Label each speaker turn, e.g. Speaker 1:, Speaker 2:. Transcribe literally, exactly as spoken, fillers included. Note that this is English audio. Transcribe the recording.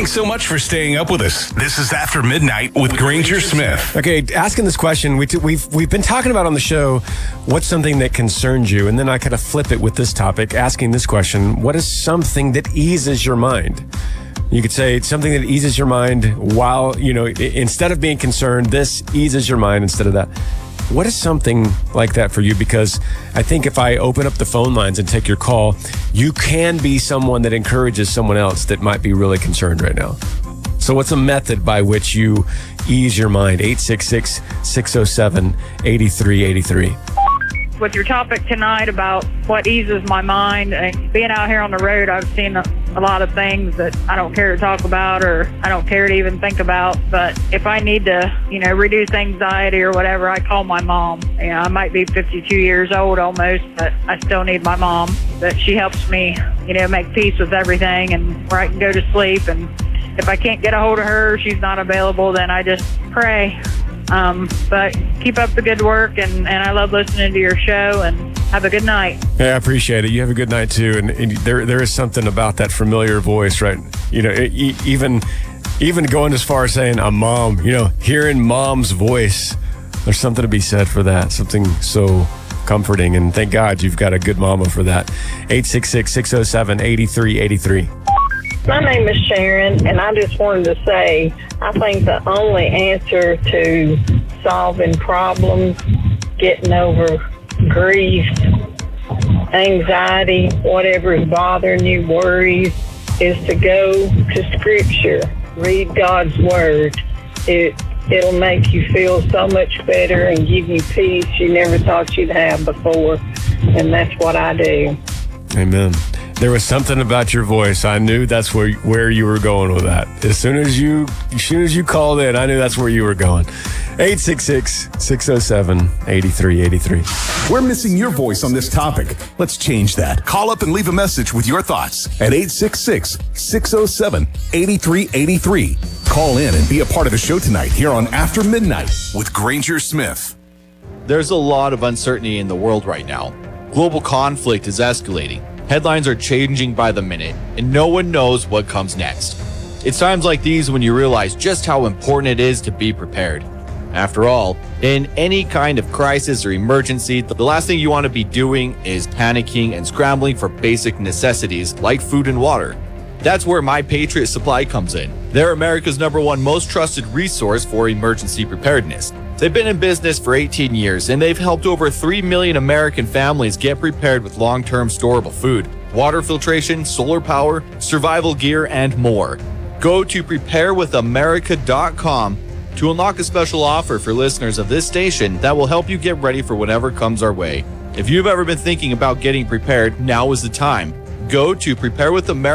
Speaker 1: Thanks so much for staying up with us. This is After Midnight with Granger Smith.
Speaker 2: Okay, asking this question, we t- we've we've been talking about on the show, what's something that concerns you? And then I kind of flip it with this topic, asking this question, what is something that eases your mind? You could say it's something that eases your mind while, you know, instead of being concerned, this eases your mind instead of that. What is something like that for you? Because I think if I open up the phone lines and take your call, you can be someone that encourages someone else that might be really concerned right now. So what's a method by which you ease your mind? eight six six, six oh seven, eight three eight three.
Speaker 3: With your topic tonight about what eases my mind, and being out here on the road, I've seen a, a lot of things that I don't care to talk about or I don't care to even think about. But if I need to, you know, reduce anxiety or whatever, I call my mom. You know, I might be fifty-two years old almost, but I still need my mom. That she helps me, you know, make peace with everything and where I can go to sleep. And if I can't get a hold of her, she's not available, then I just pray. Um, but keep up the good work, and, and I love listening to your show, and have a good night.
Speaker 2: Yeah, I appreciate it. You have a good night too. And, and there there is something about that familiar voice, right? You know, it, even even going as far as saying a mom, you know, hearing mom's voice, there's something to be said for that. Something so comforting. And thank God you've got a good mama for that. eight six six, six oh seven, eight three eight three.
Speaker 4: My name is Sharon, and I just wanted to say I think the only answer to solving problems, getting over grief, anxiety, whatever is bothering you, worries, is to go to Scripture, read God's Word. It, it'll make you feel so much better and give you peace you never thought you'd have before, and that's what I do.
Speaker 2: Amen. There was something about your voice. I knew that's where where you were going with that. As soon as you as soon as you called in, I knew that's where you were going. eight six six, six oh seven, eight three eight three.
Speaker 5: We're missing your voice on this topic. Let's change that. Call up and leave a message with your thoughts at eight six six, six oh seven, eight three eight three. Call in and be a part of the show tonight here on After Midnight with Granger Smith.
Speaker 6: There's a lot of uncertainty in the world right now. Global conflict is escalating. Headlines are changing by the minute, and no one knows what comes next. It's times like these when you realize just how important it is to be prepared. After all, in any kind of crisis or emergency, the last thing you want to be doing is panicking and scrambling for basic necessities like food and water. That's where My Patriot Supply comes in. They're America's number one most trusted resource for emergency preparedness. They've been in business for eighteen years, and they've helped over three million American families get prepared with long-term storable food, water filtration, solar power, survival gear, and more. Go to prepare with america dot com to unlock a special offer for listeners of this station that will help you get ready for whatever comes our way. If you've ever been thinking about getting prepared, now is the time. Go to prepare with america